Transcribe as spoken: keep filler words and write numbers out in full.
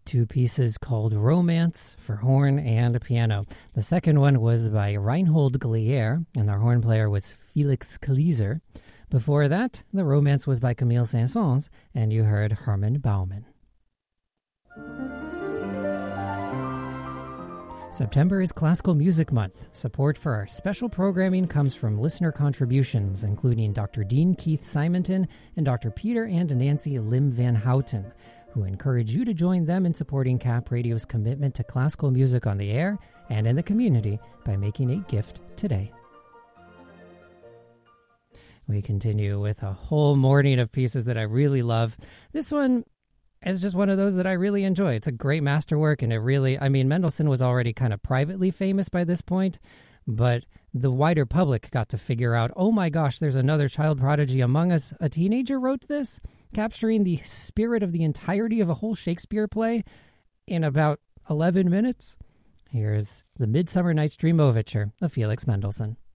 two pieces called Romance for horn and piano. The second one was by Reinhold Glier, and their horn player was Felix Kleiser. Before that, the Romance was by Camille Saint-Saëns, and you heard Herman Baumann. September is Classical Music Month. Support for our special programming comes from listener contributions, including Doctor Dean Keith Simonton and Doctor Peter and Nancy Lim Van Houten, who encourage you to join them in supporting C A P Radio's commitment to classical music on the air and in the community by making a gift today. We continue with a whole morning of pieces that I really love. This one is just one of those that I really enjoy. It's a great masterwork, and it really, I mean, Mendelssohn was already kind of privately famous by this point, but the wider public got to figure out, oh my gosh, there's another child prodigy among us. A teenager wrote this, capturing the spirit of the entirety of a whole Shakespeare play in about eleven minutes. Here's the Midsummer Night's Dream Overture of Felix Mendelssohn.